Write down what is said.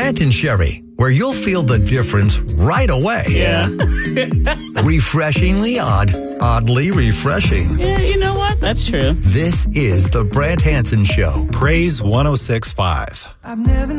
Brant and Sherry, where you'll feel the difference right away. Yeah. Refreshingly odd, oddly refreshing. Yeah, you know what? That's true. This is the Brant Hansen Show. Praise 106.5. I've never